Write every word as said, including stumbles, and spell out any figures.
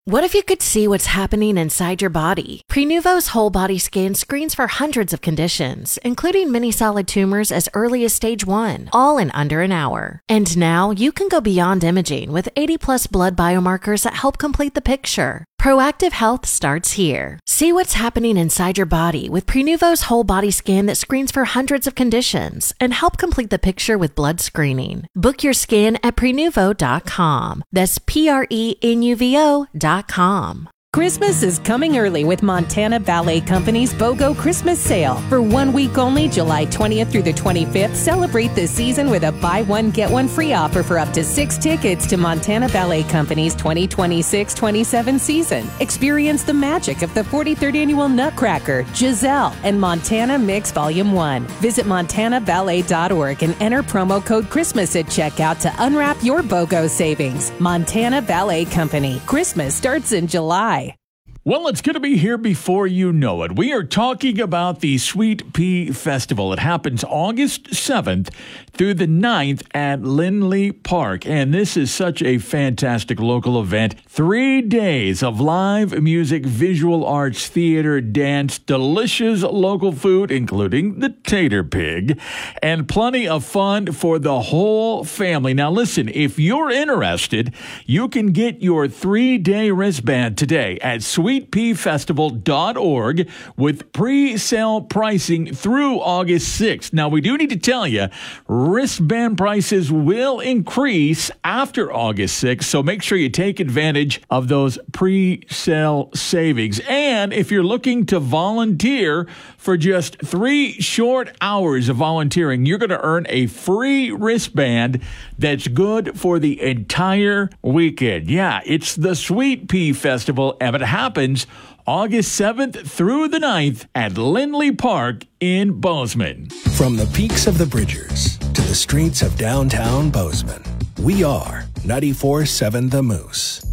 What if you could see what's happening inside your body? Prenuvo's whole body scan screens for hundreds of conditions, including many solid tumors as early as stage one, all in under an hour. And now you can go beyond imaging with eighty plus blood biomarkers that help complete the picture. Proactive health starts here. See what's happening inside your body with Prenuvo's whole body scan that screens for hundreds of conditions and help complete the picture with blood screening. Book your scan at prenuvo dot com. That's P R E N U V O dot com. Christmas is coming early with Montana Ballet Company's BOGO Christmas Sale. For one week only, July twentieth through the twenty-fifth, celebrate the season with a buy one, get one free offer for up to six tickets to Montana Ballet Company's twenty twenty-six twenty-seven season. Experience the magic of the forty-third Annual Nutcracker, Giselle, and Montana Mix Volume one. Visit montana ballet dot org and enter promo code Christmas at checkout to unwrap your BOGO savings. Montana Ballet Company. Christmas starts in July. Well, it's going to be here before you know it. We are talking about the Sweet Pea Festival. It happens August seventh through the ninth at Lindley Park. And this is such a fantastic local event. Three days of live music, visual arts, theater, dance, delicious local food, including the tater pig, and plenty of fun for the whole family. Now, listen, if you're interested, you can get your three-day wristband today at sweet pea festival dot org with pre-sale pricing through August sixth. Now, we do need to tell you, wristband prices will increase after August sixth, so make sure you take advantage of those pre-sale savings. And if you're looking to volunteer for just three short hours of volunteering, you're going to earn a free wristband that's good for the entire weekend. Yeah, it's the Sweet Pea Festival, and it happens August seventh through the ninth at Lindley Park in Bozeman. From the peaks of the Bridgers to the streets of downtown Bozeman, we are ninety-four point seven The Moose.